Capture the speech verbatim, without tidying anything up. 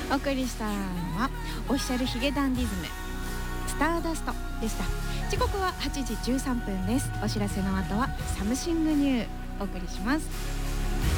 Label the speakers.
Speaker 1: お送りしたのはオフィシャルヒゲダンディズムスターダストでした。時刻ははちじじゅうさんぷんです。お知らせの後はサムシングニューお送りします。